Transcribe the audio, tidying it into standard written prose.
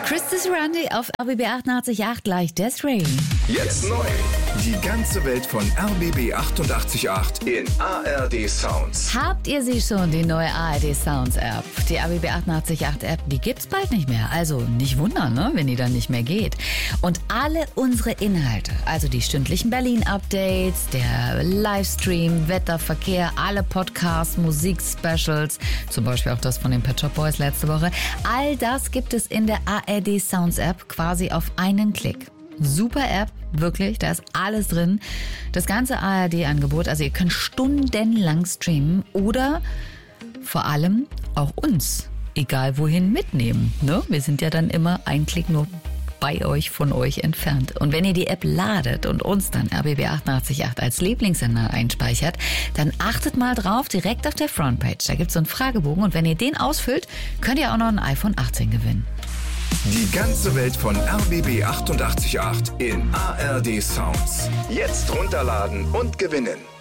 Christus Randy auf RBB 88.8 gleich Death Rain. Jetzt neu. Die ganze Welt von RBB 88.8 in ARD Sounds. Habt ihr sie schon, die neue ARD Sounds App? Die RBB 88.8 App, die gibt's bald nicht mehr. Also nicht wundern, ne, wenn die dann nicht mehr geht. Und alle unsere Inhalte, also die stündlichen Berlin-Updates, der Livestream, Wetter, Verkehr, alle Podcasts, Musik-Specials, zum Beispiel auch das von den Pet Shop Boys letzte Woche, all das gibt es in der ARD Sounds App quasi auf einen Klick. Super App, wirklich, da ist alles drin. Das ganze ARD-Angebot, also ihr könnt stundenlang streamen oder vor allem auch uns, egal wohin, mitnehmen. Ne? Wir sind ja dann immer ein Klick nur bei euch, von euch entfernt. Und wenn ihr die App ladet und uns dann RBB 88.8 als Lieblingssender einspeichert, dann achtet mal drauf, direkt auf der Frontpage. Da gibt es so einen Fragebogen und wenn ihr den ausfüllt, könnt ihr auch noch ein iPhone 18 gewinnen. Die ganze Welt von RBB 88.8 in ARD Sounds. Jetzt runterladen und gewinnen.